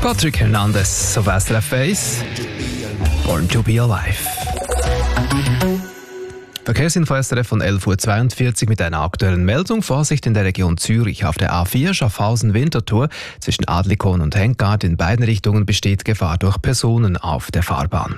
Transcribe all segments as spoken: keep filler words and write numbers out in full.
Patrick Hernandez auf S R F eins. Born to be alive. Verkehrsinfo von S R F von elf Uhr zweiundvierzig mit einer aktuellen Meldung. Vorsicht in der Region Zürich. Auf der A vier Schaffhausen-Winterthur zwischen Adlikon und Henkgard in beiden Richtungen besteht Gefahr durch Personen auf der Fahrbahn.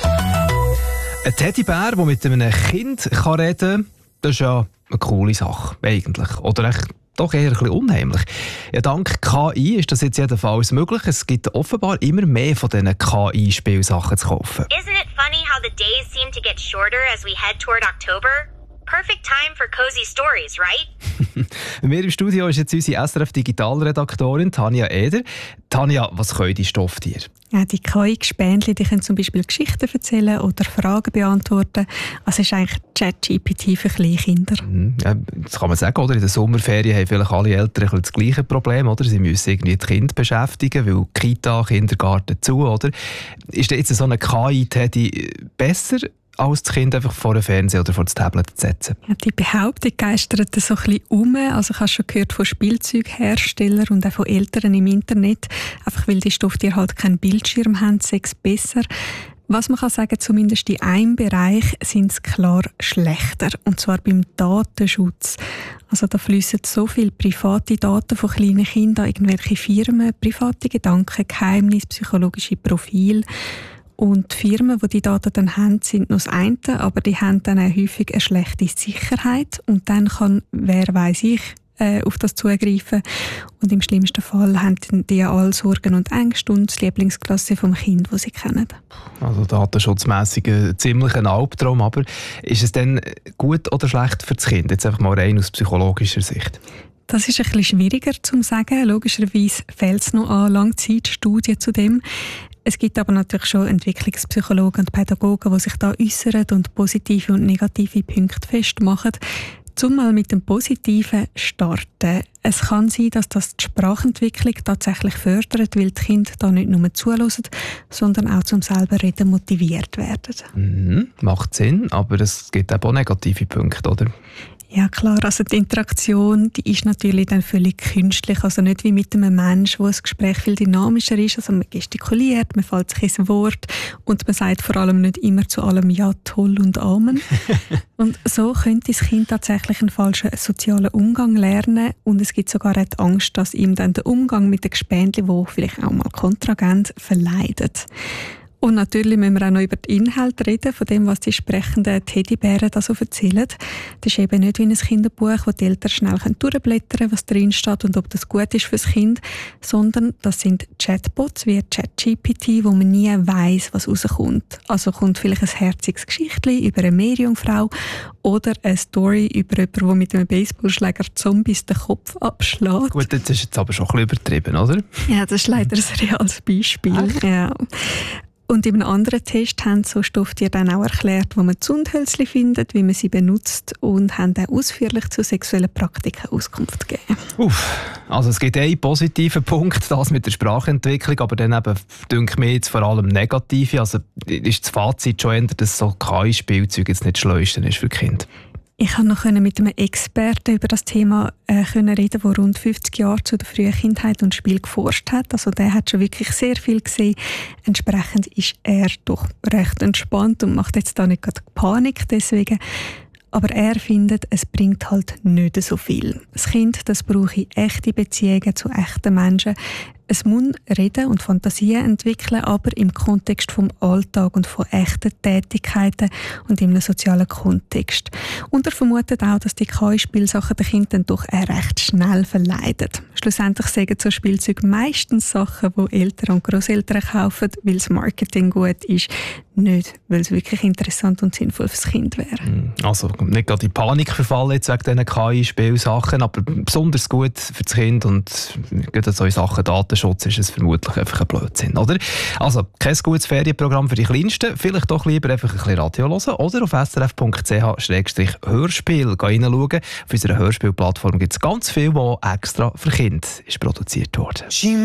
Ein Teddybär, der mit einem Kind kann reden kann, das ist ja eine coole Sache, eigentlich. Oder echt doch eher ein bisschen unheimlich. Ja, dank K I ist das jetzt jedenfalls möglich. Es gibt offenbar immer mehr von diesen K I-Spielsachen zu kaufen. Isn't it funny how the days seem to get shorter as we head toward October? Perfect time for cozy stories, right? Bei mir im Studio ist jetzt unsere S R F-Digitalredaktorin Tanja Eder. Tanja, was können die Stofftiere? Ja, die K I-Gespänli, die können zum Beispiel Geschichten erzählen oder Fragen beantworten. Also es ist eigentlich ChatGPT für kleine Kinder. Ja, das kann man sagen, oder? In den Sommerferien haben vielleicht alle Eltern ein bisschen das gleiche Problem, oder? Sie müssen irgendwie die Kinder beschäftigen, weil Kita, Kindergarten zu, oder? Ist jetzt so eine K I-Teddy besser, als das Kind einfach vor den Fernseher oder vor das Tablet zu setzen? Ja, die Behauptung geistert so ein bisschen um. Also ich habe schon gehört von Spielzeugherstellern und auch von Eltern im Internet, einfach weil die Stofftiere halt keinen Bildschirm haben, sei es besser. Was man kann sagen, zumindest in einem Bereich sind sie klar schlechter, und zwar beim Datenschutz. Also da fließen so viele private Daten von kleinen Kindern, irgendwelche Firmen, private Gedanken, Geheimnisse, psychologische Profile. Und die Firmen, die die Daten dann haben, sind nur das eine, aber die haben dann auch häufig eine schlechte Sicherheit. Und dann kann, wer weiss ich, äh, auf das zugreifen. Und im schlimmsten Fall haben die ja alle Sorgen und Ängste und die Lieblingsklasse vom Kind, das sie kennen. Also datenschutzmässig ein ziemlicher Albtraum. Aber ist es denn gut oder schlecht für das Kind? Jetzt einfach mal rein aus psychologischer Sicht. Das ist ein bisschen schwieriger zu sagen. Logischerweise fehlt es noch an Langzeitstudien zu dem. Es gibt aber natürlich schon Entwicklungspsychologen und Pädagogen, die sich da äußern und positive und negative Punkte festmachen. Zum mal mit dem Positiven starten. Es kann sein, dass das die Sprachentwicklung tatsächlich fördert, weil die Kinder da nicht nur zuhören, sondern auch zum selber Reden motiviert werden. Mhm, macht Sinn, aber es gibt auch negative Punkte, oder? Ja klar, also die Interaktion, die ist natürlich dann völlig künstlich, also nicht wie mit einem Menschen, wo das Gespräch viel dynamischer ist, also man gestikuliert, man fällt sich ins Wort und man sagt vor allem nicht immer zu allem «Ja, toll» und «Amen». Und so könnte das Kind tatsächlich einen falschen sozialen Umgang lernen, und es gibt sogar auch die Angst, dass ihm dann der Umgang mit den Gespendli, wo vielleicht auch mal kontragent, verleidet. Und natürlich müssen wir auch noch über den Inhalt reden, von dem, was die sprechenden Teddybären da so erzählen. Das ist eben nicht wie ein Kinderbuch, wo die Eltern schnell durchblättern können, was drin steht und ob das gut ist fürs Kind, sondern das sind Chatbots wie ChatGPT, wo man nie weiss, was rauskommt. Also kommt vielleicht ein herziges Geschichtchen über eine Meerjungfrau oder eine Story über jemanden, der mit einem Baseballschläger Zombies den Kopf abschlägt. Gut, das ist jetzt aber schon ein bisschen übertrieben, oder? Ja, das ist leider ein reales Beispiel. Ja. Und in einem anderen Test haben so Stofftiere dann auch erklärt, wo man Zündhölzchen findet, wie man sie benutzt, und haben dann ausführlich zu sexuellen Praktiken Auskunft gegeben. Uff, also es gibt einen positiven Punkt, das mit der Sprachentwicklung, aber dann eben, denke ich mir jetzt vor allem negative. Also ist das Fazit schon eher, dass so kein Spielzeug jetzt nicht das Schleuste ist für Kinder? Ich konnte noch mit einem Experten über das Thema äh, reden, der rund fünfzig Jahre zu der frühen Kindheit und Spiel geforscht hat. Also der hat schon wirklich sehr viel gesehen. Entsprechend ist er doch recht entspannt und macht jetzt da nicht gerade Panik deswegen. Aber er findet, es bringt halt nicht so viel. Das Kind, das brauche echte Beziehungen zu echten Menschen. Es muss reden und Fantasien entwickeln, aber im Kontext vom Alltag und von echten Tätigkeiten und in einem sozialen Kontext. Und er vermutet auch, dass die K I-Spielsachen den Kindern doch auch recht schnell verleiden. Schlussendlich sagen so Spielzeuge meistens Sachen, die Eltern und Grosseltern kaufen, weil das Marketing gut ist, nicht, weil es wirklich interessant und sinnvoll fürs Kind wäre. Also nicht gerade in Panik verfallen jetzt wegen diesen K I-Spielsachen, aber besonders gut für das Kind und gerade so in Sachen Datenschutz ist es vermutlich einfach ein Blödsinn, oder? Also kein gutes Ferienprogramm für die Kleinsten, vielleicht doch lieber einfach ein bisschen Radio hören oder auf s r f punkt c h slash hörspiel reinschauen. Auf unserer Hörspielplattform gibt es ganz viel, was extra für Kinder ist produziert worden.